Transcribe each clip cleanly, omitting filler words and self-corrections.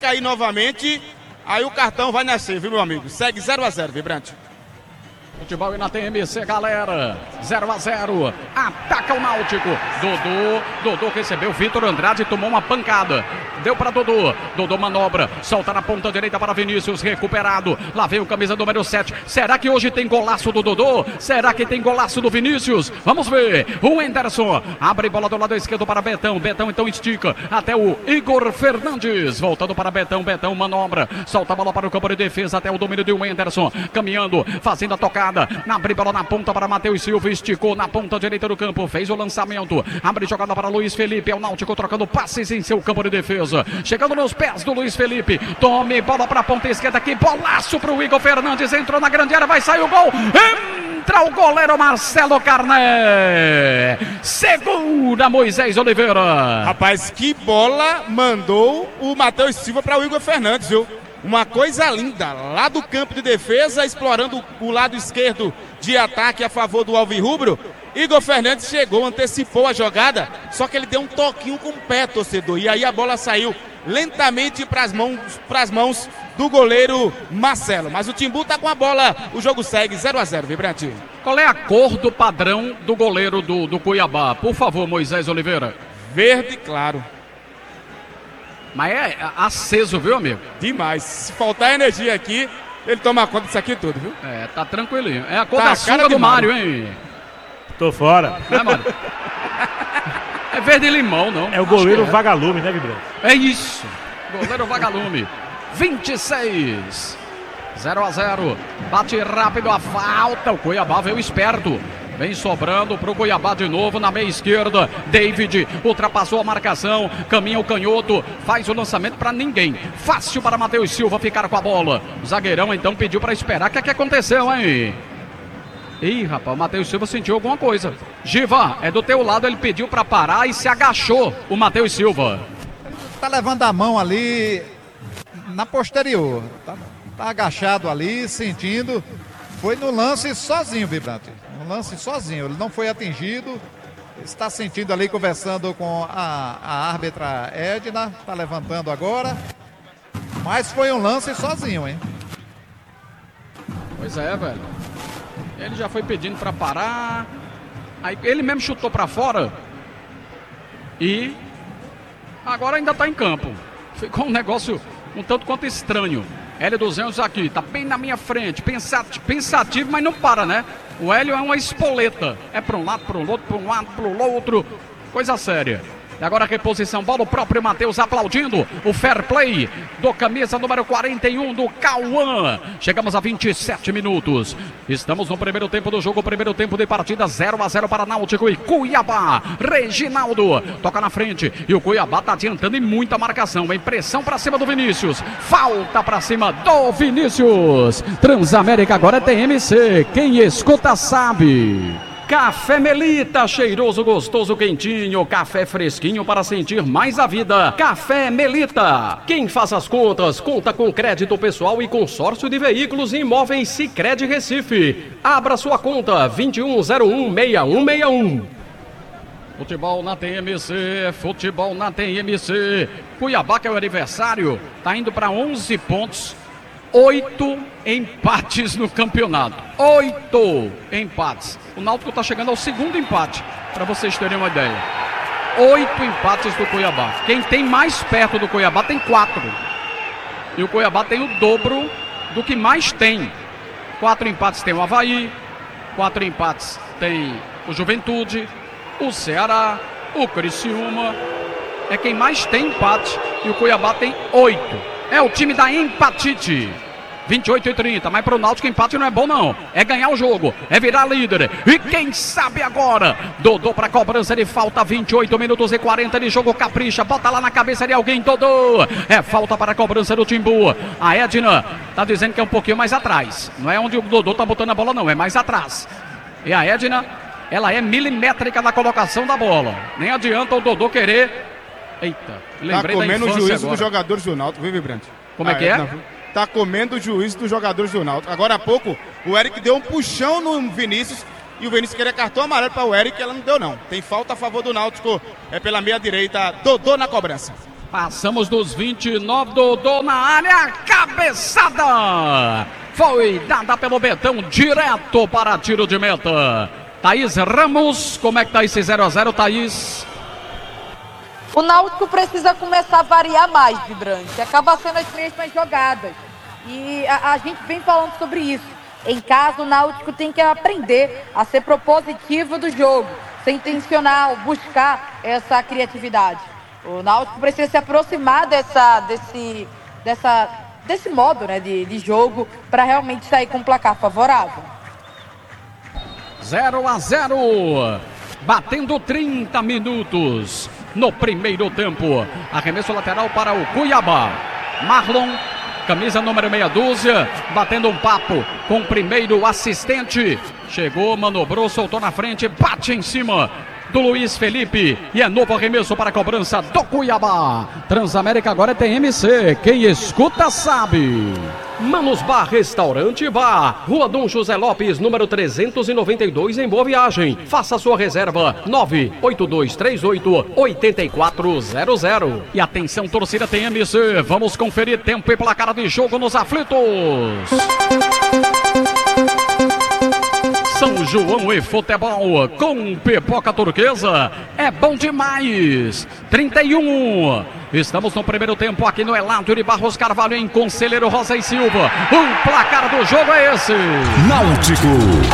Aí novamente, aí o cartão vai nascer, viu, meu amigo? Segue 0-0, Vibrante. Futebol e na TMC, galera. 0-0. Ataca o Náutico. Dodô recebeu. Vitor Andrade tomou uma pancada. Deu para Dodô. Dodô manobra. Solta na ponta direita para Vinícius. Recuperado. Lá vem o camisa número 7. Será que hoje tem golaço do Dodô? Será que tem golaço do Vinícius? Vamos ver. O Anderson abre bola do lado esquerdo para Betão. Betão então estica até o Igor Fernandes. Voltando para Betão. Betão manobra. Solta a bola para o campo de defesa até o domínio de Anderson. Caminhando, fazendo a tocada. Abre bola na ponta para Matheus Silva. Esticou na ponta direita do campo. Fez o lançamento. Abre jogada para Luiz Felipe. É o Náutico trocando passes em seu campo de defesa. Chegando nos pés do Luiz Felipe. Tome bola para a ponta esquerda aqui. Bolaço para o Igor Fernandes. Entrou na grande área. Vai sair o gol. Entra o goleiro Marcelo Carné. Segura Moisés Oliveira. Rapaz, que bola mandou o Matheus Silva para o Igor Fernandes, viu? Uma coisa linda, lá do campo de defesa, explorando o lado esquerdo de ataque a favor do Alvirrubro. Igor Fernandes chegou, antecipou a jogada, só que ele deu um toquinho com o pé, torcedor. E aí a bola saiu lentamente para as mãos do goleiro Marcelo. Mas o Timbu tá com a bola, o jogo segue 0-0, Vibrante. Qual é a cor do padrão do goleiro do Cuiabá? Por favor, Moisés Oliveira. Verde claro. Mas é aceso, viu, amigo? Demais. Se faltar energia aqui, ele toma conta disso aqui tudo, viu? É, tá tranquilinho. É a cor da sunga do Mário, hein? Tô fora. É, mano? É verde limão, não? É o goleiro Vagalume, né, Vibrante? É isso. Goleiro Vagalume. 26. 0-0. Bate rápido a falta. O Cuiabá veio esperto. Vem sobrando pro Cuiabá de novo na meia esquerda. David ultrapassou a marcação. Caminha o canhoto. Faz o lançamento para ninguém. Fácil para Matheus Silva ficar com a bola. O zagueirão então pediu para esperar. O que é que aconteceu, hein? Ih, rapaz, o Matheus Silva sentiu alguma coisa. Giva, é do teu lado. Ele pediu para parar e se agachou. O Matheus Silva. Tá levando a mão ali na posterior. Tá agachado ali, sentindo. Foi no lance sozinho, Vibrante. No lance sozinho. Ele não foi atingido. Está sentindo ali, conversando com a árbitra Edna. Tá levantando agora. Mas foi um lance sozinho, hein? Pois é, velho. Ele já foi pedindo para parar. Aí ele mesmo chutou para fora. E agora ainda tá em campo. Ficou um negócio um tanto quanto estranho. Hélio dos Anjos aqui, tá bem na minha frente, pensativo, mas não para, né? O Hélio é uma espoleta, é para um lado, para o outro, para um lado, para o outro, coisa séria. E agora a reposição, bola o próprio Matheus aplaudindo o fair play do camisa número 41 do Cauã. Chegamos a 27 minutos. Estamos no primeiro tempo do jogo, primeiro tempo de partida, 0-0 para Náutico e Cuiabá. Reginaldo toca na frente e o Cuiabá tá adiantando em muita marcação. Vem pressão para cima do Vinícius. Falta para cima do Vinícius. Transamérica agora é TMC. Quem escuta sabe. Café Melita, cheiroso, gostoso, quentinho, café fresquinho para sentir mais a vida. Café Melita. Quem faz as contas, conta com crédito pessoal e consórcio de veículos e imóveis Sicredi Recife. Abra sua conta, 21016161. Futebol na TMC, futebol na TMC. Cuiabá, que é o aniversário, tá indo para 11 pontos. 8 empates no campeonato. 8 empates. O Náutico está chegando ao segundo empate, para vocês terem uma ideia. 8 empates do Cuiabá. Quem tem mais perto do Cuiabá tem 4. E o Cuiabá tem o dobro do que mais tem. 4 empates tem o Avaí. 4 empates tem o Juventude, o Ceará, o Criciúma. É quem mais tem empate. E o Cuiabá tem 8. É o time da empatite. 28-30, mas pro Náutico empate não é bom não. É ganhar o jogo, é virar líder. E quem sabe agora? Dodô pra cobrança de falta, 28 minutos e 40 de jogo, capricha, bota lá na cabeça de alguém, Dodô. É falta para a cobrança do Timbu. A Edna tá dizendo que é um pouquinho mais atrás. Não é onde o Dodô tá botando a bola não, é mais atrás. E a Edna, ela é milimétrica na colocação da bola. Nem adianta o Dodô querer. Eita, lembrei da infância agora. Tá comendo o juízo dos jogadores do Náutico, viu, Vibrante? Como é que é? Tá comendo o juízo dos jogadores do Náutico. Agora há pouco, o Eric deu um puxão no Vinícius e o Vinícius queria cartão amarelo para o Eric, ela não deu não. Tem falta a favor do Náutico, é pela meia direita, Dodô na cobrança. Passamos dos 29, Dodô na área, cabeçada! Foi dada pelo Betão, direto para tiro de meta. Thaís Ramos, como é que tá esse 0-0, Thaís? O Náutico precisa começar a variar mais, Vibrante. Acaba sendo as mesmas jogadas. E a gente vem falando sobre isso. Em casa, o Náutico tem que aprender a ser propositivo do jogo, ser intencional, buscar essa criatividade. O Náutico precisa se aproximar desse modo, né, de jogo para realmente sair com um placar favorável. 0-0, batendo 30 minutos no primeiro tempo. Arremesso lateral para o Cuiabá. Marlon, camisa número meia dúzia, batendo um papo com o primeiro assistente. Chegou, manobrou, soltou na frente, bate em cima do Luiz Felipe. E é novo arremesso para a cobrança do Cuiabá. Transamérica agora tem MC. Quem escuta sabe. Manos Bar Restaurante Bar, Rua Dom José Lopes, número 392, em Boa Viagem. Faça sua reserva, 98238-8400. E atenção, torcida tem MC. Vamos conferir tempo e placar de jogo nos aflitos. São João e futebol com pipoca turquesa é bom demais. 31. Estamos no primeiro tempo aqui no Elátio de Barros Carvalho, em Conselheiro Rosa e Silva. O placar do jogo é esse: Náutico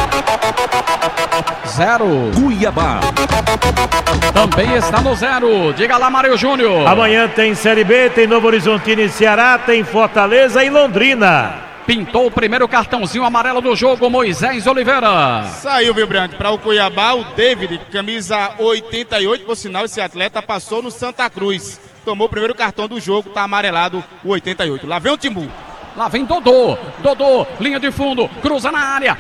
0, Cuiabá. Também está no 0. Diga lá, Mário Júnior. Amanhã tem Série B, tem Novo Horizontino e Ceará, tem Fortaleza e Londrina. Pintou o primeiro cartãozinho amarelo do jogo, Moisés Oliveira. Saiu, Vibrante, para o Cuiabá, o David, camisa 88, por sinal, esse atleta passou no Santa Cruz. Tomou o primeiro cartão do jogo, tá amarelado o 88. Lá vem o Timbu. Lá vem Dodô, linha de fundo, cruza na área,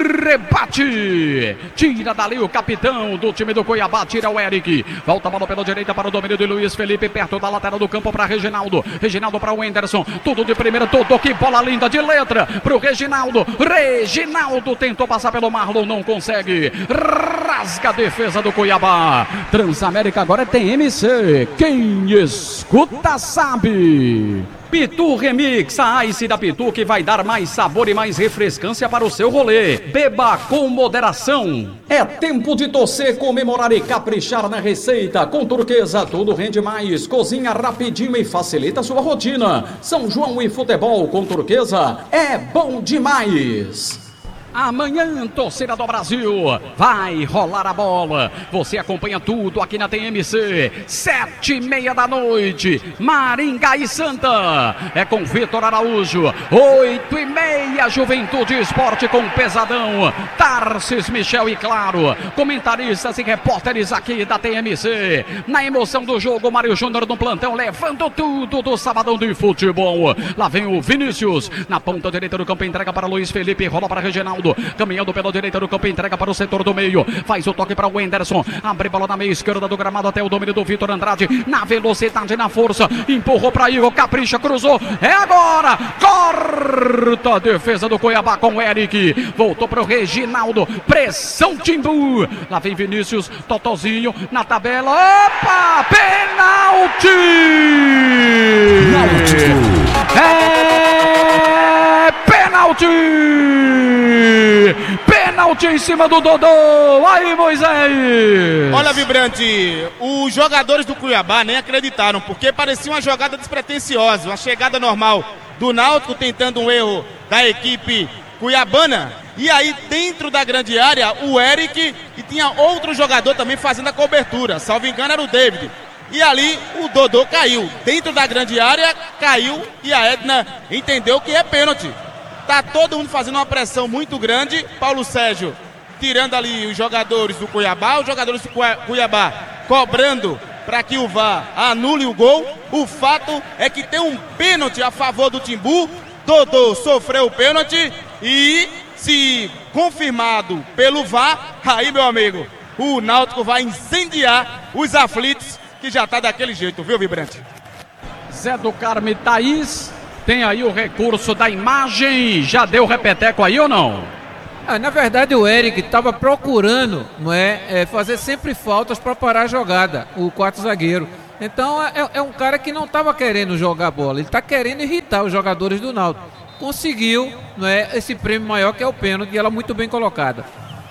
rebate, tira dali o capitão do time do Cuiabá, tira o Eric, volta a bola pela direita para o domínio de Luiz Felipe, perto da lateral do campo para Reginaldo para o Anderson, tudo de primeira, Dodô, que bola linda de letra, pro Reginaldo tentou passar pelo Marlon, não consegue, rasga a defesa do Cuiabá. Transamérica agora tem MC, quem escuta sabe. Pitu Remix, a Ice da Pitu, que vai dar mais sabor e mais refrescância para o seu rolê. Beba com moderação. É tempo de torcer, comemorar e caprichar na receita. Com Turquesa, tudo rende mais. Cozinha rapidinho e facilita sua rotina. São João e futebol com Turquesa é bom demais. Amanhã, torcida do Brasil, vai rolar a bola. Você acompanha tudo aqui na TMC. 7h30 da noite, Maringá e Santa. É com Vitor Araújo. 8h30, Juventude Esporte com Pesadão. Tarcis, Michel e Claro. Comentaristas e repórteres aqui da TMC. Na emoção do jogo, Mário Júnior no plantão, levando tudo do Sabadão de Futebol. Lá vem o Vinícius. Na ponta direita do campo, entrega para Luiz Felipe. Rola para Reginaldo. Caminhando pela direita do campo, entrega para o setor do meio, faz o toque para o Anderson, abre bola na meia esquerda do gramado até o domínio do Vitor Andrade, na velocidade, na força, empurrou para Igor, capricha, cruzou, é agora, corta a defesa do Cuiabá com o Eric, voltou para o Reginaldo, pressão Timbu, lá vem Vinícius, Totozinho na tabela, opa, pênalti! É pênalti! Pênalti em cima do Dodô. Aí, Moisés. Olha, Vibrante, os jogadores do Cuiabá nem acreditaram, porque parecia uma jogada despretensiosa, uma chegada normal do Náutico, tentando um erro da equipe cuiabana. E aí, dentro da grande área, o Eric, e tinha outro jogador também fazendo a cobertura. Salvo engano, era o David. E ali o Dodô caiu. Dentro da grande área, caiu, e a Edna entendeu que é pênalti. Tá todo mundo fazendo uma pressão muito grande. Paulo Sérgio tirando ali os jogadores do Cuiabá, os jogadores do Cuiabá cobrando para que o VAR anule o gol. O fato é que tem um pênalti a favor do Timbu. Dodô sofreu o pênalti e, se confirmado pelo VAR, aí, meu amigo, o Náutico vai incendiar os aflitos, que já tá daquele jeito, viu, Vibrante? Zé do Carme, Thaís, tem aí o recurso da imagem, já deu repeteco aí ou não? Na verdade, o Eric estava procurando, não é, fazer sempre faltas para parar a jogada, o quarto zagueiro. Então é um cara que não estava querendo jogar a bola, ele está querendo irritar os jogadores do Náutico. Conseguiu, não é, esse prêmio maior que é o pênalti, e ela muito bem colocada.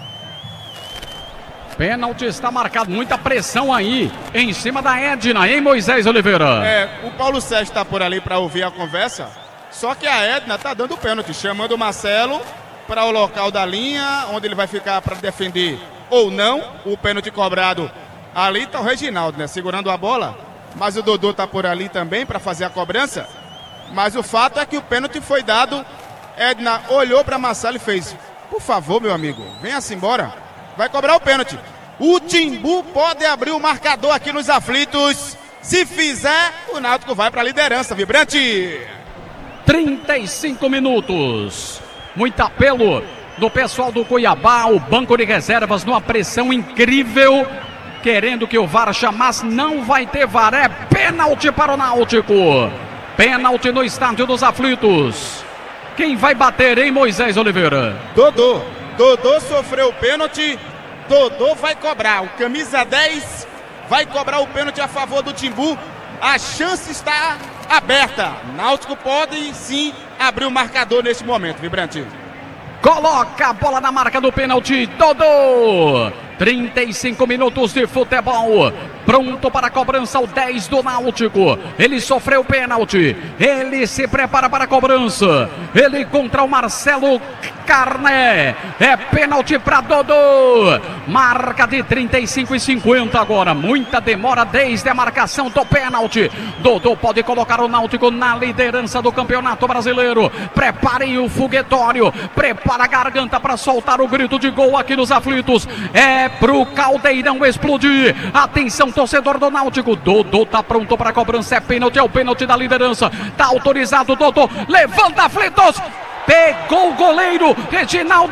Pênalti está marcado, muita pressão aí em cima da Edna, hein, Moisés Oliveira? O Paulo Sérgio está por ali para ouvir a conversa, só que a Edna está dando pênalti, chamando o Marcelo para o local da linha, onde ele vai ficar para defender ou não o pênalti cobrado. Ali está o Reginaldo, né, segurando a bola, mas o Dodô está por ali também para fazer a cobrança. Mas o fato é que o pênalti foi dado. Edna olhou para Marcelo e fez: por favor, meu amigo, venha-se embora. Vai cobrar o pênalti. O Timbu pode abrir o marcador aqui nos aflitos. Se fizer, o Náutico vai para a liderança, Vibrante. 35 minutos. Muito apelo do pessoal do Cuiabá. O banco de reservas numa pressão incrível, querendo que o VAR chamasse. Não vai ter VAR. É pênalti para o Náutico. Pênalti no estádio dos aflitos. Quem vai bater, hein, Moisés Oliveira? Dodô. Dodô sofreu o pênalti. Dodô vai cobrar. O camisa 10 vai cobrar o pênalti a favor do Timbu. A chance está aberta. Náutico pode sim abrir o marcador neste momento, Vibrante. Coloca a bola na marca do pênalti, Dodô. 35 minutos de futebol. Pronto para a cobrança, o 10 do Náutico. Ele sofreu o pênalti. Ele se prepara para a cobrança. Ele contra o Marcelo Carné. É pênalti para Dodô. Marca de 35 e 50 agora. Muita demora desde a marcação do pênalti. Dodô pode colocar o Náutico na liderança do Campeonato Brasileiro. Preparem o foguetório. Prepara a garganta para soltar o grito de gol aqui nos aflitos. É pro Caldeirão explodir. Atenção, torcedor do Náutico. Dodô tá pronto para a cobrança. É o pênalti da liderança. Tá autorizado, Dodô. Levanta, aflitos. Pegou o goleiro. Reginaldo.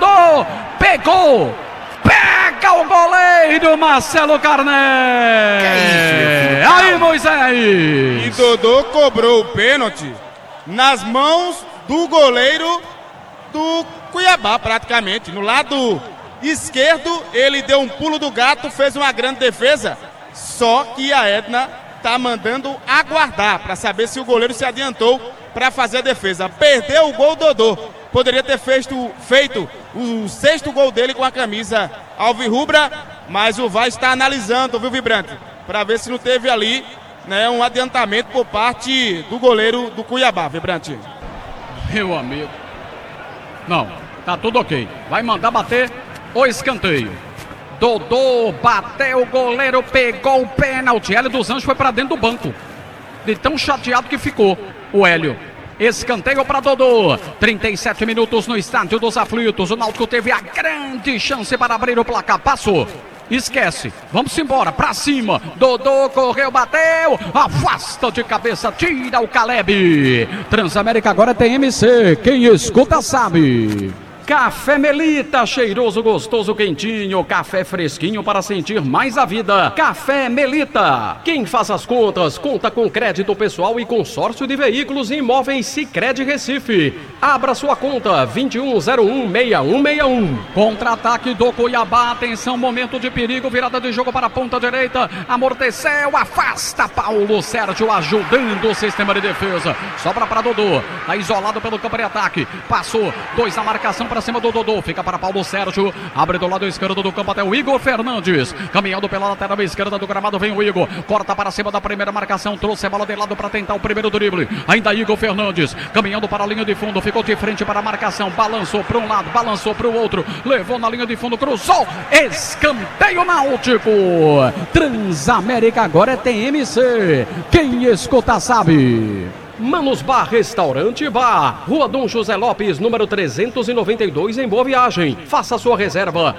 Pegou. Pega o goleiro Marcelo Carné. Que isso, aí, Moisés. E Dodô cobrou o pênalti nas mãos do goleiro do Cuiabá, praticamente. No lado esquerdo, ele deu um pulo do gato, fez uma grande defesa. Só que a Edna tá mandando aguardar para saber se o goleiro se adiantou para fazer a defesa. Perdeu o gol Dodô. Poderia ter feito o 6º gol dele com a camisa alvirrubra, mas o VAR está analisando, viu, Vibrante? Para ver se não teve ali, né, um adiantamento por parte do goleiro do Cuiabá, Vibrante. Meu amigo. Não, tá tudo ok. Vai mandar bater o escanteio. Dodô bateu o goleiro, pegou o pênalti. Hélio dos Anjos foi para dentro do banco. De tão chateado que ficou o Hélio. Escanteio para Dodô. 37 minutos no estádio dos aflitos. O Náutico teve a grande chance para abrir o placar. Passou. Esquece. Vamos embora. Pra cima. Dodô correu, bateu. Afasta de cabeça. Tira o Caleb. Transamérica agora tem MC. Quem escuta sabe. Café Melita, cheiroso, gostoso, quentinho, café fresquinho para sentir mais a vida. Café Melita. Quem faz as contas, conta com crédito pessoal e consórcio de veículos e imóveis Sicredi Recife. Abra sua conta, 21016161. Contra-ataque do Cuiabá, atenção, momento de perigo, virada de jogo para a ponta direita. Amorteceu, afasta Paulo Sérgio ajudando o sistema de defesa. Sobra para Dodô, tá isolado pelo campo de ataque. Passou, 2 na marcação para cima do Dodô, fica para Paulo Sérgio, abre do lado esquerdo do campo até o Igor Fernandes, caminhando pela lateral esquerda do gramado, vem o Igor, corta para cima da primeira marcação, trouxe a bola de lado para tentar o primeiro drible, ainda Igor Fernandes, caminhando para a linha de fundo, ficou de frente para a marcação, balançou para um lado, balançou para o outro, levou na linha de fundo, cruzou, escanteio Náutico. Transamérica agora é TMC, quem escuta sabe. Manos Bar Restaurante e Bar, Rua Dom José Lopes, número 392, em Boa Viagem. Faça sua reserva,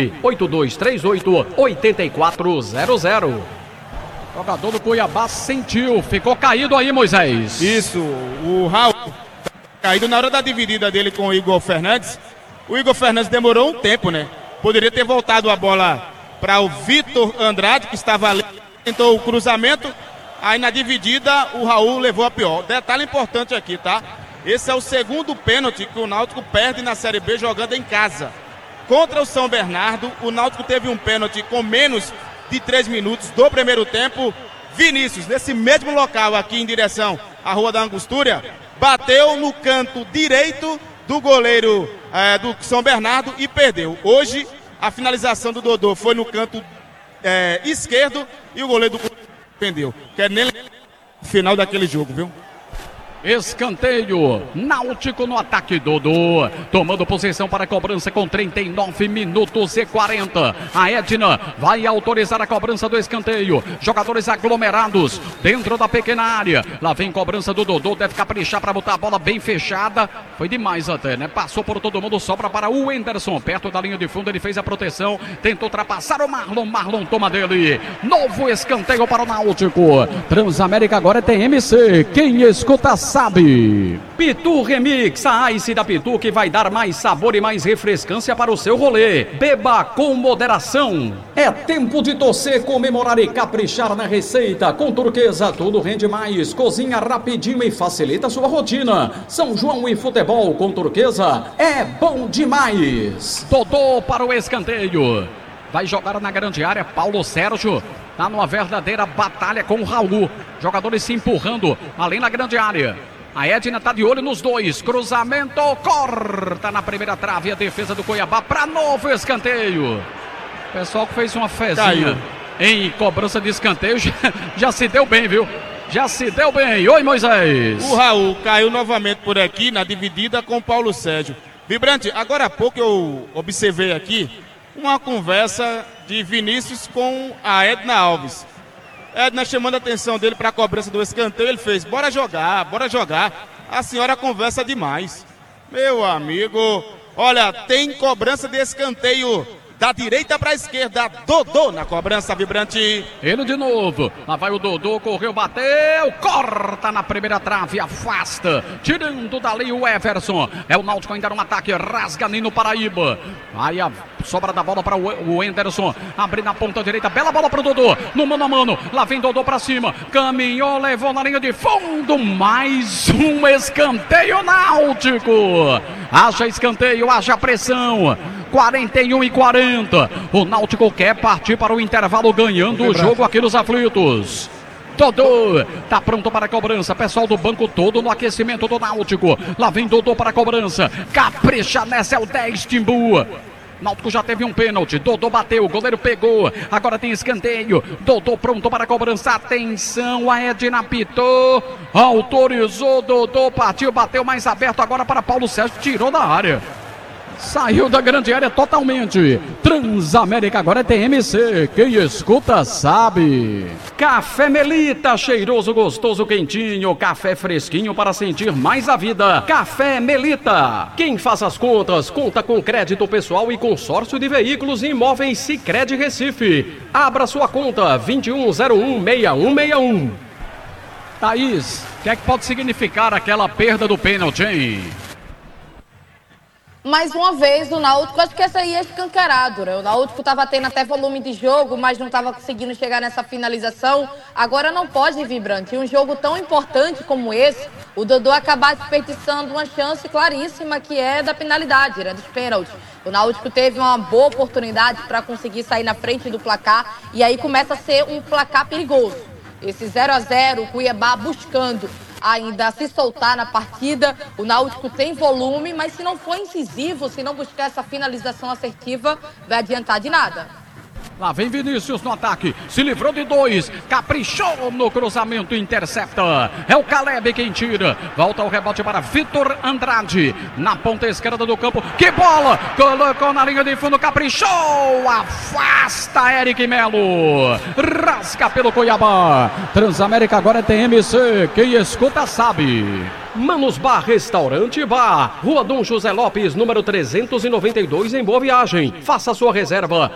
98238-8400. Jogador do Cuiabá sentiu, ficou caído aí, Moisés. Isso, o Raul caído na hora da dividida dele com o Igor Fernandes. O Igor Fernandes demorou um tempo, né? Poderia ter voltado a bola para o Vitor Andrade, que estava ali, tentou o cruzamento. Aí na dividida o Raul levou a pior. Detalhe importante aqui, tá? Esse é o 2º pênalti que o Náutico perde na Série B jogando em casa. Contra o São Bernardo, o Náutico teve um pênalti com menos de 3 minutos do primeiro tempo. Vinícius, nesse mesmo local aqui em direção à Rua da Angostura, bateu no canto direito do goleiro do São Bernardo e perdeu. Hoje, a finalização do Dodô foi no canto esquerdo e o goleiro do perdeu. Quer nem final daquele jogo, viu? Escanteio, Náutico no ataque, Dodô, tomando posição para a cobrança com 39 minutos e 40. A Edna vai autorizar a cobrança do escanteio. Jogadores aglomerados dentro da pequena área. Lá vem cobrança do Dodô, deve caprichar para botar a bola bem fechada. Foi demais até, né? Passou por todo mundo, sobra para o Wenderson, perto da linha de fundo, ele fez a proteção, tentou ultrapassar o Marlon toma dele. Novo escanteio para o Náutico. Transamérica agora é TMC, quem escuta sabe. Pitu Remix, a Ice da Pitu que vai dar mais sabor e mais refrescância para o seu rolê. Beba com moderação. É tempo de torcer, comemorar e caprichar na receita. Com Turquesa tudo rende mais. Cozinha rapidinho e facilita sua rotina. São João e futebol com Turquesa é bom demais. Dodô para o escanteio. Vai jogar na grande área, Paulo Sérgio. Tá numa verdadeira batalha com o Raul. Jogadores se empurrando além na grande área. A Edna tá de olho nos dois. Cruzamento, corta na primeira trave. A defesa do Cuiabá para novo escanteio. O pessoal que fez uma fezinha em cobrança de escanteio já se deu bem, viu? Já se deu bem. Oi, Moisés. O Raul caiu novamente por aqui na dividida com o Paulo Sérgio. Vibrante, agora há pouco eu observei aqui uma conversa de Vinícius com a Edna Alves. Edna chamando a atenção dele para a cobrança do escanteio, ele fez, bora jogar. A senhora conversa demais. Meu amigo, olha, tem cobrança de escanteio da direita para a esquerda, Dodô na cobrança, Vibrante. Ele de novo, lá vai o Dodô, correu, bateu, corta na primeira trave, afasta, tirando dali o Everson. É o Náutico ainda no ataque, rasga Nino Paraíba. Aí a sobra da bola para o Enderson, abre na ponta direita, bela bola para o Dodô, no mano a mano, lá vem Dodô para cima, caminhou, levou na linha de fundo, mais um escanteio Náutico. Haja escanteio, haja pressão. 41 e 40. O Náutico quer partir para o intervalo ganhando o jogo aqui nos aflitos. Dodô tá pronto para a cobrança. Pessoal do banco todo no aquecimento do Náutico. Lá vem Dodô para a cobrança. Capricha nessa, é o 10 Timbu. Náutico já teve um pênalti, Dodô bateu, o goleiro pegou, agora tem escanteio, Dodô pronto para a cobrança, atenção, a Edna apitou, autorizou, Dodô partiu, bateu mais aberto agora para Paulo Sérgio, tirou da área. Saiu da grande área totalmente. Transamérica agora é TMC. Quem escuta sabe. Café Melita, cheiroso, gostoso, quentinho. Café fresquinho para sentir mais a vida. Café Melita. Quem faz as contas, conta com crédito pessoal e consórcio de veículos e imóveis Sicredi Recife. Abra sua conta 21016161. Thaís, o que é que pode significar aquela perda do pênalti, hein? Mais uma vez o Náutico, acho que essa aí é escancarado, né? O Náutico estava tendo até volume de jogo, mas não estava conseguindo chegar nessa finalização. Agora não pode, Vibrante. Em um jogo tão importante como esse, o Dodô acabar desperdiçando uma chance claríssima que é da penalidade, né? Dos pênaltis. O Náutico teve uma boa oportunidade para conseguir sair na frente do placar e aí começa a ser um placar perigoso. Esse 0-0, o Cuiabá buscando ainda se soltar na partida. O Náutico tem volume, mas se não for incisivo, se não buscar essa finalização assertiva, vai adiantar de nada. Lá vem Vinícius no ataque, se livrou de dois, caprichou no cruzamento, intercepta. É o Caleb quem tira, volta o rebote para Vitor Andrade, na ponta esquerda do campo, que bola, colocou na linha de fundo, caprichou, afasta Eric Melo, rasga pelo Cuiabá. Transamérica agora é TMC, quem escuta sabe. Manos Bar Restaurante Bar, Rua Dom José Lopes, número 392, em Boa Viagem. Faça sua reserva,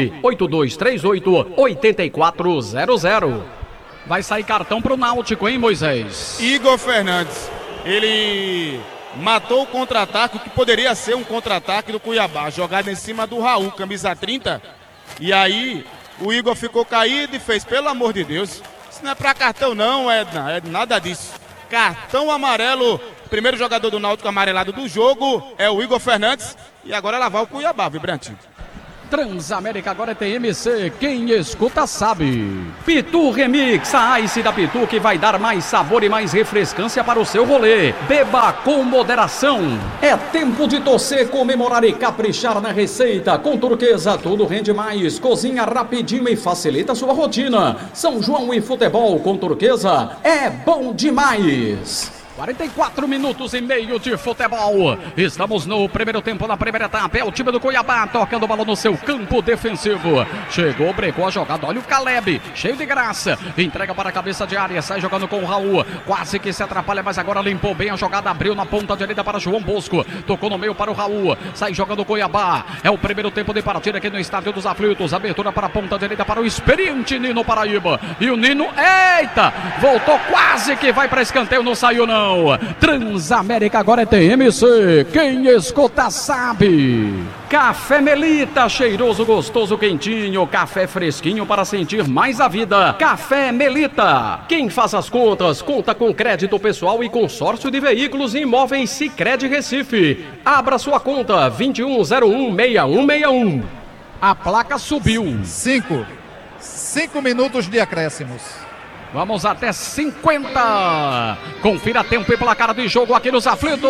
98238-8400. Vai sair cartão pro Náutico, hein, Moisés? Igor Fernandes, ele matou o contra-ataque, o que poderia ser um contra-ataque do Cuiabá, jogado em cima do Raul, camisa 30, e aí o Igor ficou caído e fez, pelo amor de Deus, isso não é pra cartão não, Edna, é nada disso. Cartão amarelo, primeiro jogador do Náutico amarelado do jogo é o Igor Fernandes e agora lá vai o Cuiabá, Vibrante. Transamérica agora é TMC, quem escuta sabe. Pitu Remix, a Ice da Pitu que vai dar mais sabor e mais refrescância para o seu rolê. Beba com moderação. É tempo de torcer, comemorar e caprichar na receita. Com Turquesa tudo rende mais, cozinha rapidinho e facilita sua rotina. São João e futebol com Turquesa é bom demais. 44 minutos e meio de futebol. Estamos no primeiro tempo, na primeira etapa. É o time do Cuiabá tocando bola no seu campo defensivo. Chegou, brecou a jogada. Olha o Caleb, cheio de graça. Entrega para a cabeça de área, sai jogando com o Raul. Quase que se atrapalha, mas agora limpou bem a jogada. Abriu na ponta direita para João Bosco. Tocou no meio para o Raul. Sai jogando o Cuiabá. É o primeiro tempo de partida aqui no Estádio dos Aflitos. Abertura para a ponta direita para o experiente Nino Paraíba. E o Nino, eita! Voltou, quase que vai para escanteio, não saiu não. Transamérica agora é TMC, quem escuta sabe. Café Melita, cheiroso, gostoso, quentinho, café fresquinho para sentir mais a vida. Café Melita. Quem faz as contas, conta com crédito pessoal e consórcio de veículos e imóveis Sicredi Recife. Abra sua conta, 21016161. A placa subiu. 5 minutos de acréscimos. Vamos até 50. Confira tempo e placar de jogo aqui nos Aflitos.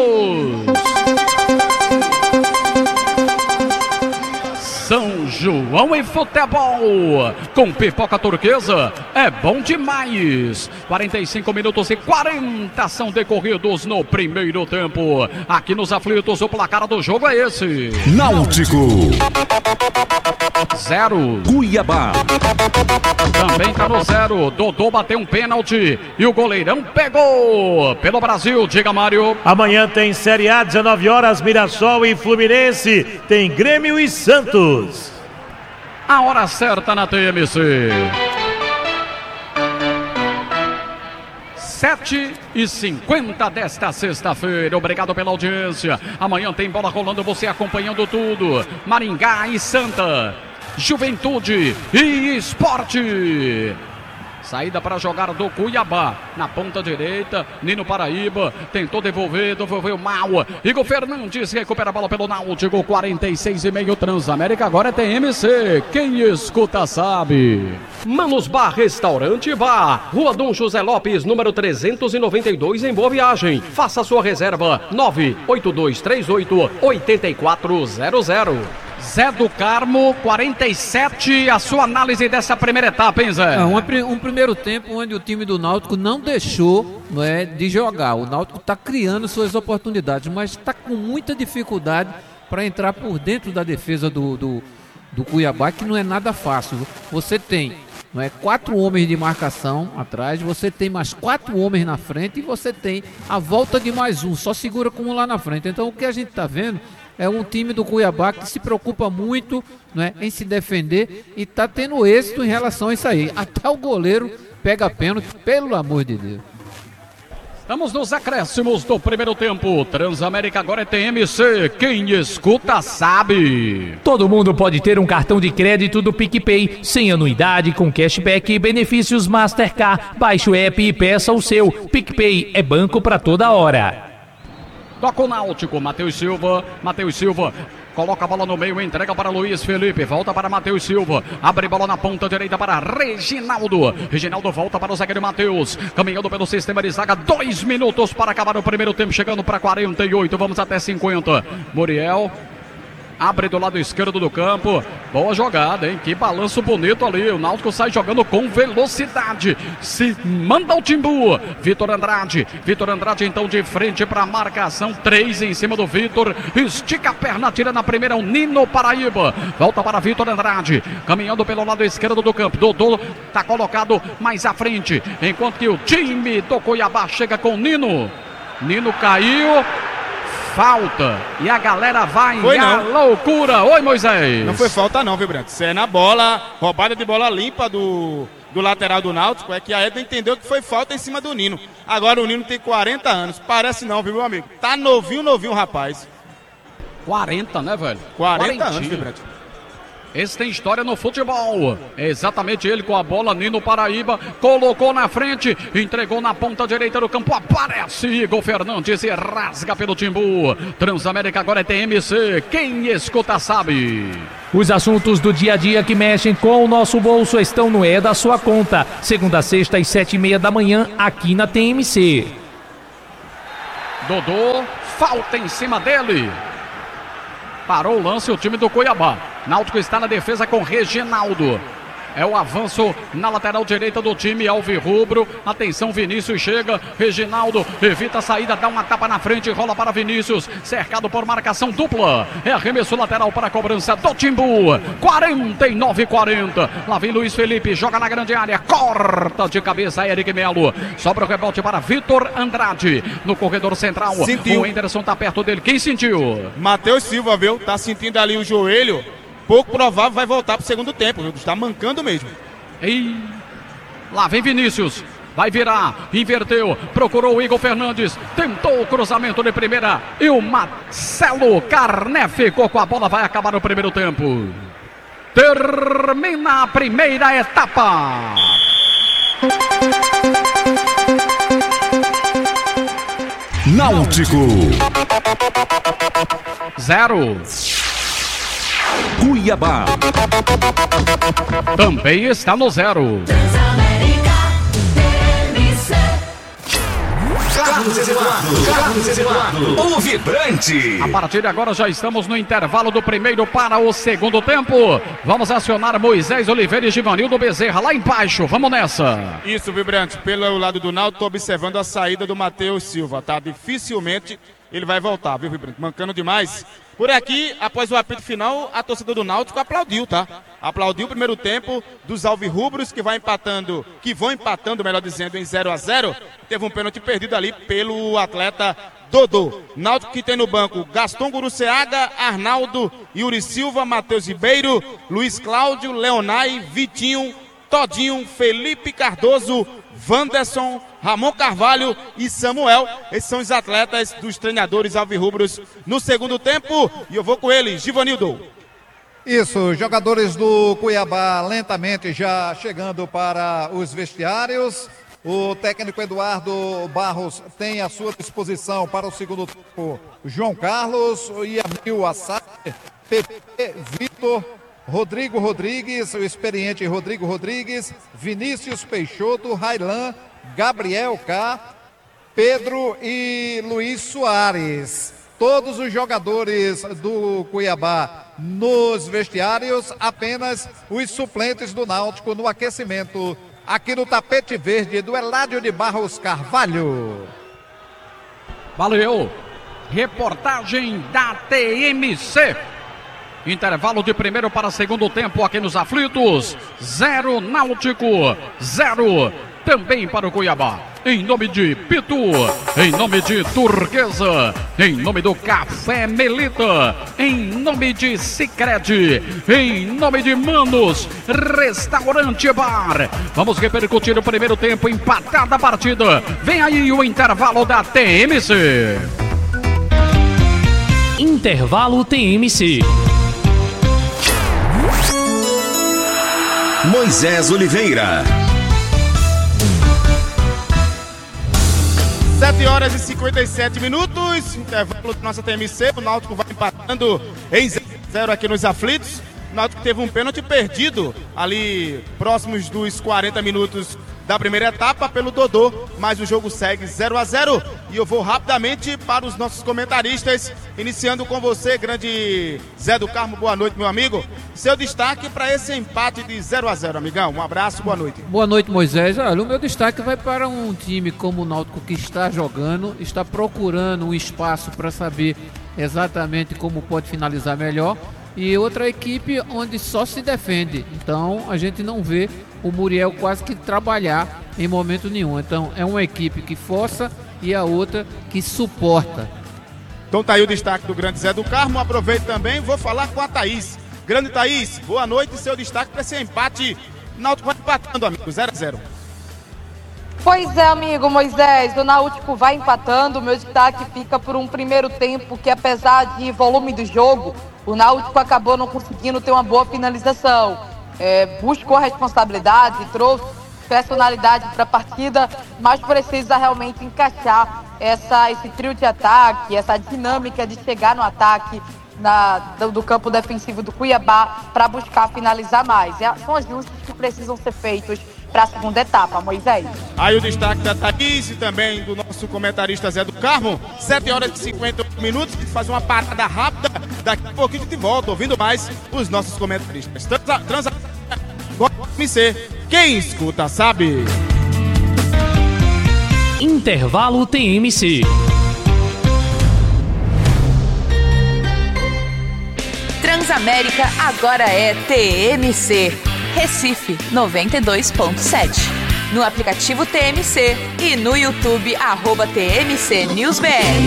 São João e futebol. Com pipoca turquesa é bom demais. 45 minutos e 40 são decorridos no primeiro tempo. Aqui nos Aflitos o placar do jogo é esse. Náutico 0. Cuiabá. Também tá no 0. Dodô bateu um pênalti e o goleirão pegou. Pelo Brasil, diga Mário. Amanhã tem Série A, 19 horas, Mirassol e Fluminense. Tem Grêmio e Santos. A hora certa na TMC. 7h50 desta sexta-feira. Obrigado pela audiência. Amanhã tem bola rolando, você acompanhando tudo. Maringá e Santa. Juventude e Esporte. Saída para jogar do Cuiabá. Na ponta direita, Nino Paraíba. Tentou devolveu mal. Igor Fernandes recupera a bola pelo Náutico. 46,5. Transamérica agora é TMC. Quem escuta sabe. Manos Bar Restaurante Bar. Rua Dom José Lopes, número 392, em Boa Viagem. Faça sua reserva. 98238-8400. Zé do Carmo, 47, a sua análise dessa primeira etapa, hein, Zé? Um primeiro tempo onde o time do Náutico não deixou, não é, de jogar. O Náutico está criando suas oportunidades, mas está com muita dificuldade para entrar por dentro da defesa do Cuiabá, que não é nada fácil. Você tem, não é, 4 homens de marcação atrás, você tem mais 4 homens na frente e você tem a volta de mais um, só segura com um lá na frente. Então o que a gente está vendo é um time do Cuiabá que se preocupa muito, né, em se defender e está tendo êxito em relação a isso aí. Até o goleiro pega pênalti, pelo amor de Deus. Estamos nos acréscimos do primeiro tempo. Transamérica agora é TMC. Quem escuta sabe. Todo mundo pode ter um cartão de crédito do PicPay, sem anuidade, com cashback e benefícios Mastercard. Baixe o app e peça o seu. PicPay é banco para toda hora. Toca o Náutico, Matheus Silva, coloca a bola no meio, entrega para Luiz Felipe, volta para Matheus Silva, abre bola na ponta direita para Reginaldo volta para o zagueiro Matheus, caminhando pelo sistema de zaga, 2 minutos para acabar o primeiro tempo, chegando para 48, vamos até 50, Muriel abre do lado esquerdo do campo, boa jogada, hein? Que balanço bonito ali, o Náutico sai jogando com velocidade, se manda o Timbu, Vitor Andrade então de frente para a marcação, 3 em cima do Vitor, estica a perna, tira na primeira o Nino Paraíba, volta para Vitor Andrade, caminhando pelo lado esquerdo do campo, Dodô tá colocado mais à frente, enquanto que o time do Cuiabá chega com o Nino caiu, falta, e a galera vai à loucura. Oi, Moisés. Não foi falta não, viu, Branco? Isso é na bola, roubada de bola limpa do lateral do Náutico, é que a Edna entendeu que foi falta em cima do Nino. Agora o Nino tem 40 anos, parece não, viu, meu amigo? Tá novinho o rapaz. 40, né, velho? 40 anos, viu, Branco? Esse tem história no futebol. É exatamente ele com a bola. Nino Paraíba colocou na frente, entregou na ponta direita do campo. Aparece Igor Fernandes e rasga pelo Timbu. Transamérica agora é TMC. Quem escuta sabe. Os assuntos do dia a dia que mexem com o nosso bolso estão no É da Sua Conta. Segunda a sexta às 7h30 da manhã, aqui na TMC. Dodô, falta em cima dele. Parou o lance o time do Cuiabá. Náutico está na defesa com Reginaldo. É o avanço na lateral direita do time alvirrubro. Atenção, Vinícius chega. Reginaldo evita a saída, dá uma tapa na frente, rola para Vinícius. Cercado por marcação dupla. É arremesso lateral para a cobrança do Timbu. 49-40. Lá vem Luiz Felipe, joga na grande área. Corta de cabeça Eric Melo. Sobra o rebote para Vitor Andrade. No corredor central. Sentiu. O Henderson tá perto dele. Quem sentiu? Matheus Silva, viu? Tá sentindo ali o joelho. Pouco provável vai voltar pro segundo tempo, viu? Está mancando mesmo. E lá vem Vinícius. Vai virar, inverteu, procurou o Igor Fernandes, tentou o cruzamento de primeira e o Marcelo Carné ficou com a bola, vai acabar o primeiro tempo. Termina a primeira etapa. Náutico 0. Cuiabá também está no 0. Carlos Eduardo, o vibrante. A partir de agora já estamos no intervalo do primeiro para o segundo tempo. Vamos acionar Moisés Oliveira e Givanildo Bezerra lá embaixo. Vamos nessa. Isso, vibrante. Pelo lado do Náutico, tô observando a saída do Matheus Silva, tá? Dificilmente ele vai voltar, viu, vibrante? Mancando demais. Por aqui, após o apito final, a torcida do Náutico aplaudiu, tá? Aplaudiu o primeiro tempo dos alvirrubros que vão empatando, melhor dizendo, em 0-0. Teve um pênalti perdido ali pelo atleta Dodô. Náutico que tem no banco Gaston Guruceaga, Arnaldo, Yuri Silva, Matheus Ribeiro, Luiz Cláudio, Leonai, Vitinho, Todinho, Felipe Cardoso, Wanderson, Ramon Carvalho e Samuel. Esses são os atletas dos treinadores alvirrubros no segundo tempo. E eu vou com eles, Givanildo. Isso, jogadores do Cuiabá lentamente já chegando para os vestiários. O técnico Eduardo Barros tem à sua disposição para o segundo tempo João Carlos, Yamil Assad, Pepe, Vitor, Rodrigo Rodrigues, o experiente Rodrigo Rodrigues, Vinícius Peixoto, Railan, Gabriel K, Pedro e Luiz Soares. Todos os jogadores do Cuiabá nos vestiários, apenas os suplentes do Náutico no aquecimento aqui no tapete verde do Eládio de Barros Carvalho. Valeu! Reportagem da TMC. Intervalo de primeiro para segundo tempo aqui nos aflitos. 0 Náutico, 0 também para o Cuiabá. Em nome de Pitu, em nome de Turquesa, em nome do Café Melita, em nome de Sicredi, em nome de Manos, Restaurante Bar. Vamos repercutir o primeiro tempo, empatada a partida. Vem aí o intervalo da TMC. Intervalo TMC. Moisés Oliveira. 7h57, intervalo da nossa TMC, o Náutico vai empatando em 0 aqui nos aflitos. O Náutico teve um pênalti perdido ali próximos dos 40 minutos da primeira etapa pelo Dodô, mas o jogo segue 0-0 e eu vou rapidamente para os nossos comentaristas, iniciando com você, grande Zé do Carmo. Boa noite, meu amigo. Seu destaque para esse empate de 0-0, amigão. Um abraço, boa noite. Boa noite, Moisés. Olha, o meu destaque vai para um time como o Náutico que está jogando, está procurando um espaço para saber exatamente como pode finalizar melhor, e outra equipe onde só se defende. Então a gente não vê o Muriel quase que trabalhar em momento nenhum. Então é uma equipe que força e a outra que suporta. Então tá aí o destaque do grande Zé do Carmo. Aproveito também, vou falar com a Thaís. Grande Thaís, boa noite. Seu destaque para esse empate. O Náutico vai empatando, amigo, 0-0. Pois é, amigo Moisés, o Náutico vai empatando. O meu destaque fica por um primeiro tempo que, apesar de volume do jogo, o Náutico acabou não conseguindo ter uma boa finalização. Buscou a responsabilidade, trouxe personalidade para a partida, mas precisa realmente encaixar esse trio de ataque, essa dinâmica de chegar no ataque do campo defensivo do Cuiabá para buscar finalizar mais. São ajustes que precisam ser feitos para a segunda etapa, Moisés. Aí o destaque da Thaís e também do nosso comentarista Zé do Carmo, 7h50 minutos, faz uma parada rápida, daqui a pouquinho de volta, ouvindo mais os nossos comentaristas. MC, quem escuta sabe. Intervalo TMC. Transamérica agora é TMC. Recife 92.7. No aplicativo TMC e no YouTube @TMC NewsBR.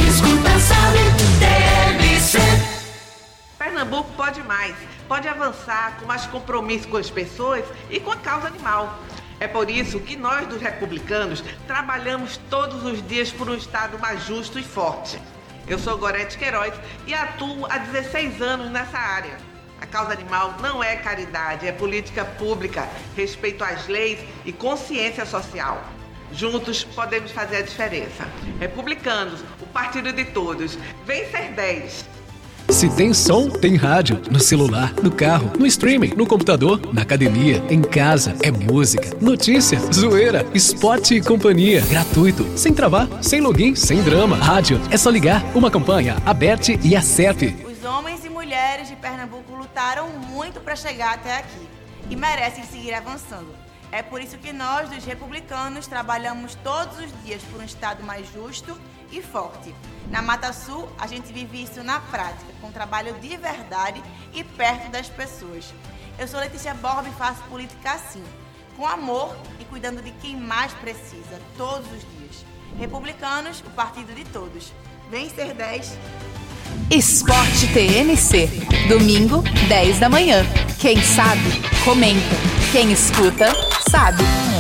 Pernambuco pode mais. Pode avançar com mais compromisso com as pessoas e com a causa animal. É por isso que nós, dos republicanos, trabalhamos todos os dias por um Estado mais justo e forte. Eu sou Gorete Queiroz e atuo há 16 anos nessa área. A causa animal não é caridade, é política pública, respeito às leis e consciência social. Juntos podemos fazer a diferença. Republicanos, o partido de todos. Vem ser 10. Se tem som, tem rádio. No celular, no carro, no streaming, no computador, na academia, em casa. É música, notícia, zoeira, esporte e companhia. Gratuito, sem travar, sem login, sem drama. Rádio, é só ligar. Uma campanha, Aberte e Acerte. Os homens e mulheres de Pernambuco lutaram muito para chegar até aqui e merecem seguir avançando. É por isso que nós, dos republicanos, trabalhamos todos os dias por um Estado mais justo e forte. Na Mata Sul, a gente vive isso na prática, com trabalho de verdade e perto das pessoas. Eu sou Letícia Borba e faço política assim, com amor e cuidando de quem mais precisa, todos os dias. Republicanos, o partido de todos. Vem ser 10. Esporte TMC. Domingo, 10 da manhã. Quem sabe, comenta. Quem escuta, sabe.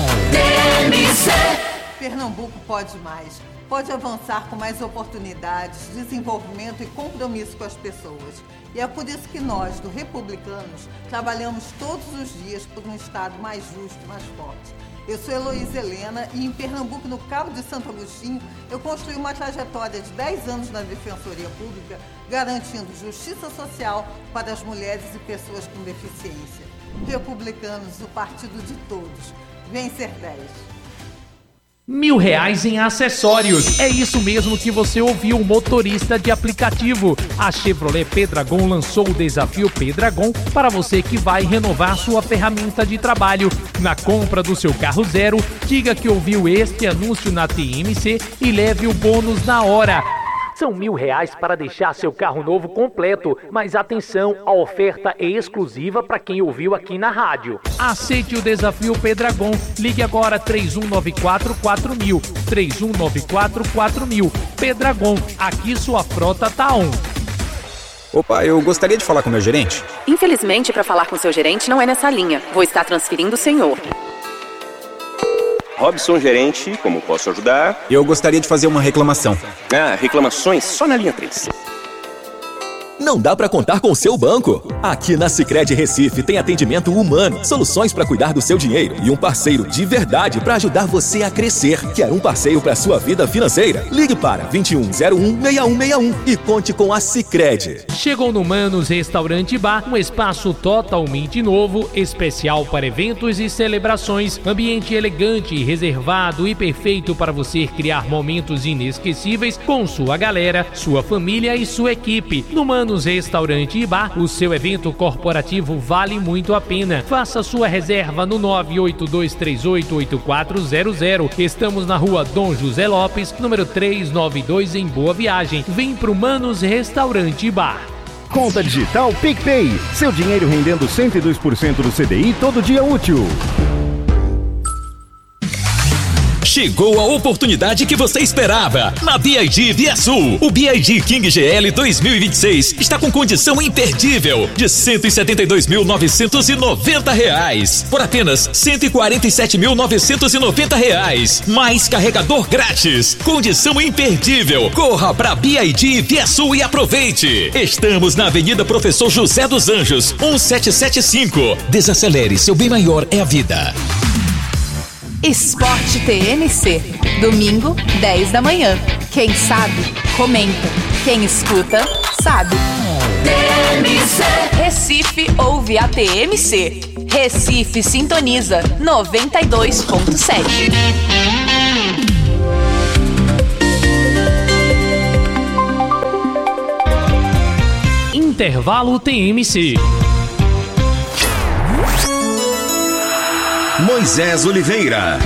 TMC. Pernambuco pode mais. Pode avançar com mais oportunidades, desenvolvimento e compromisso com as pessoas. E é por isso que nós, do Republicanos, trabalhamos todos os dias por um Estado mais justo e mais forte. Eu sou Heloísa Helena e em Pernambuco, no Cabo de Santo Agostinho, eu construí uma trajetória de 10 anos na Defensoria Pública, garantindo justiça social para as mulheres e pessoas com deficiência. Republicanos, o partido de todos. Vem ser 10. R$1.000 em acessórios. É isso mesmo que você ouviu, motorista de aplicativo. A Chevrolet Pedragon lançou o desafio Pedragon para você que vai renovar sua ferramenta de trabalho. Na compra do seu carro zero, diga que ouviu este anúncio na TMC e leve o bônus na hora. São R$1.000 para deixar seu carro novo completo, mas atenção, a oferta é exclusiva para quem ouviu aqui na rádio. Aceite o desafio Pedragon, ligue agora 3194-4000, 3194-4000. Pedragon, aqui sua frota tá on. Opa, eu gostaria de falar com o meu gerente. Infelizmente, para falar com seu gerente não é nessa linha. Vou estar transferindo o senhor. Robson, gerente, como posso ajudar? Eu gostaria de fazer uma reclamação. Reclamações só na linha 3. Não dá para contar com o seu banco? Aqui na Sicredi Recife tem atendimento humano, soluções para cuidar do seu dinheiro e um parceiro de verdade para ajudar você a crescer. Quer um parceiro para sua vida financeira? Ligue para 2101-6161 e conte com a Sicredi. Chegou no Manos Restaurante Bar, um espaço totalmente novo, especial para eventos e celebrações, ambiente elegante, reservado e perfeito para você criar momentos inesquecíveis com sua galera, sua família e sua equipe. No Manos Restaurante e Bar, o seu evento corporativo vale muito a pena. Faça sua reserva no 982388400. Estamos na rua Dom José Lopes, número 392, em Boa Viagem. Vem pro Manos Restaurante e Bar. Conta digital PicPay. Seu dinheiro rendendo 102% do CDI todo dia útil. Chegou a oportunidade que você esperava. Na BYD Viasul, o BYD King GL 2026 está com condição imperdível de R$ 172.990 por apenas R$ 147.990, mais carregador grátis. Condição imperdível. Corra para BYD Viasul e aproveite. Estamos na Avenida Professor José dos Anjos, 1775. Desacelere, seu bem maior é a vida. Esporte TMC. Domingo, 10 da manhã. Quem sabe, comenta. Quem escuta, sabe. TMC. Recife ouve a TMC. Recife sintoniza 92.7. Intervalo TMC. Moisés Oliveira.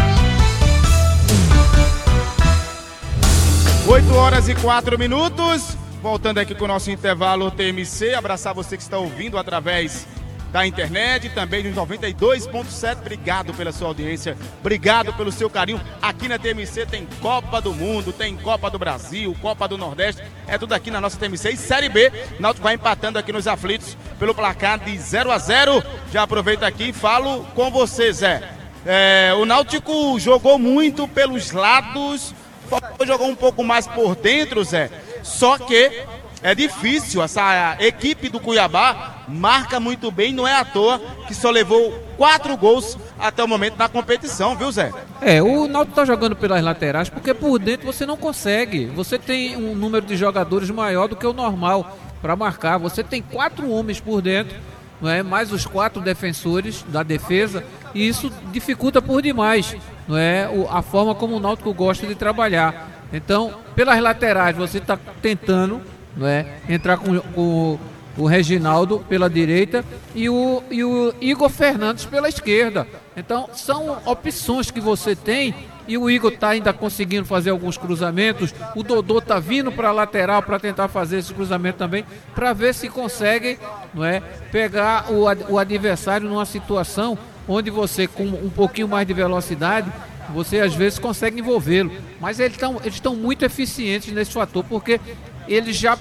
8h04. Voltando aqui com o nosso intervalo TMC. Abraçar você que está ouvindo através da internet e também nos 92.7. Obrigado pela sua audiência, obrigado pelo seu carinho. Aqui na TMC tem Copa do Mundo, tem Copa do Brasil, Copa do Nordeste, é tudo aqui na nossa TMC. E Série B, o Náutico vai empatando aqui nos aflitos pelo placar de 0-0. Já aproveito aqui e falo com você, Zé. O Náutico jogou muito pelos lados, jogou um pouco mais por dentro, Zé. Só que é difícil, essa equipe do Cuiabá marca muito bem, não é à toa que só levou 4 gols até o momento na competição, viu, Zé? O Náutico tá jogando pelas laterais porque por dentro você não consegue. Você tem um número de jogadores maior do que o normal para marcar. Você tem 4 homens por dentro, não é? Mais os 4 defensores da defesa, e isso dificulta por demais, não é? A forma como o Náutico gosta de trabalhar. Então, pelas laterais você está tentando, não é, entrar com o Reginaldo pela direita e o Igor Fernandes pela esquerda. Então são opções que você tem, e o Igor está ainda conseguindo fazer alguns cruzamentos. O Dodô está vindo para a lateral para tentar fazer esse cruzamento também, para ver se consegue, não é, pegar o adversário numa situação onde você, com um pouquinho mais de velocidade, você às vezes consegue envolvê-lo. Mas eles estão muito eficientes nesse fator, porque eles já,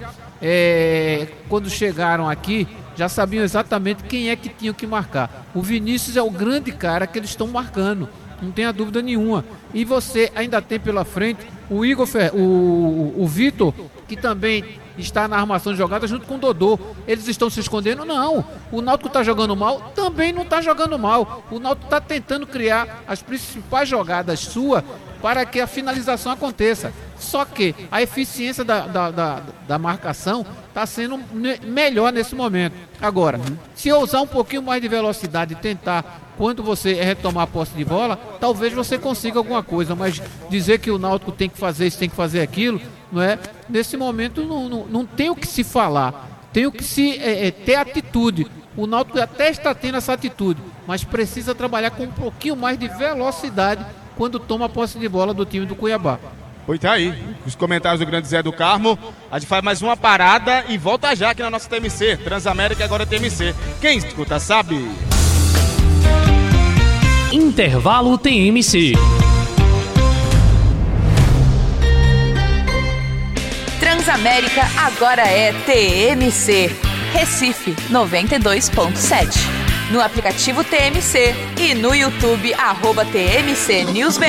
quando chegaram aqui, já sabiam exatamente quem é que tinham que marcar. O Vinícius é o grande cara que eles estão marcando, não tenha dúvida nenhuma. E você ainda tem pela frente o Igor, o Vitor, que também está na armação de jogada junto com o Dodô. Eles estão se escondendo? Não. O Náutico está jogando mal? Também não está jogando mal. O Náutico está tentando criar as principais jogadas suas para que a finalização aconteça. Só que a eficiência da marcação está sendo melhor nesse momento. Agora, se eu usar um pouquinho mais de velocidade e tentar, quando você retomar a posse de bola, talvez você consiga alguma coisa, mas dizer que o Náutico tem que fazer isso, tem que fazer aquilo, não é? Nesse momento não tem o que se falar, tem o que se ter atitude. O Náutico até está tendo essa atitude, mas precisa trabalhar com um pouquinho mais de velocidade quando toma a posse de bola do time do Cuiabá. Pois tá aí, os comentários do grande Zé do Carmo. A gente faz mais uma parada e volta já aqui na nossa TMC. Transamérica agora é TMC. Quem escuta sabe. Intervalo TMC. Transamérica agora é TMC. Recife 92.7. No aplicativo TMC e no YouTube @TMC NewsBR.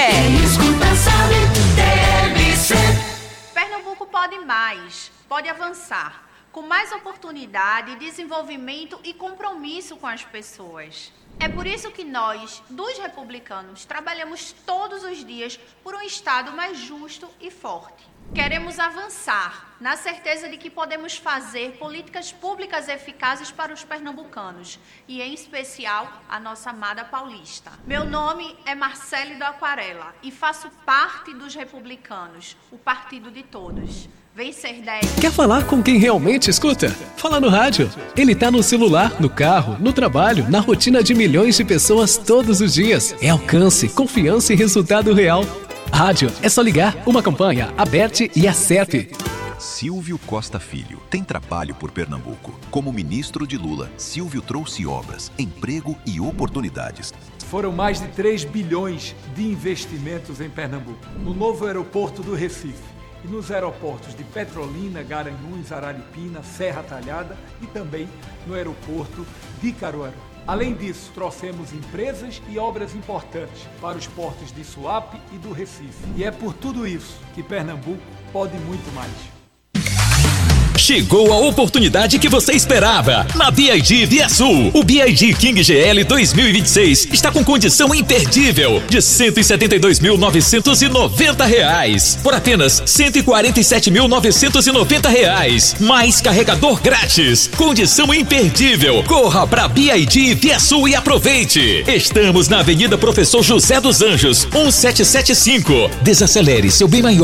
Pernambuco pode mais, pode avançar, com mais oportunidade, desenvolvimento e compromisso com as pessoas. É por isso que nós, dos republicanos, trabalhamos todos os dias por um Estado mais justo e forte. Queremos avançar, na certeza de que podemos fazer políticas públicas eficazes para os pernambucanos, e em especial a nossa amada Paulista. Meu nome é Marcele do Aquarela e faço parte dos republicanos, o partido de todos. Vencer 10. Quer falar com quem realmente escuta? Fala no rádio. Ele tá no celular, no carro, no trabalho, na rotina de milhões de pessoas todos os dias. É alcance, confiança e resultado real. Rádio, é só ligar, uma campanha, Aberte e Acerte. Silvio Costa Filho tem trabalho por Pernambuco. Como ministro de Lula, Silvio trouxe obras, emprego e oportunidades. Foram mais de 3 bilhões de investimentos em Pernambuco. No novo aeroporto do Recife e nos aeroportos de Petrolina, Garanhuns, Araripina, Serra Talhada e também no aeroporto de Caruaru. Além disso, trouxemos empresas e obras importantes para os portos de Suape e do Recife. E é por tudo isso que Pernambuco pode muito mais. Chegou a oportunidade que você esperava. Na BYD Viasul, o BYD King GL 2026 está com condição imperdível de R$ 172.990 por apenas R$ 147.990, mais carregador grátis. Condição imperdível. Corra para BYD Viasul e aproveite. Estamos na Avenida Professor José dos Anjos, 1775. Desacelere seu bem maior.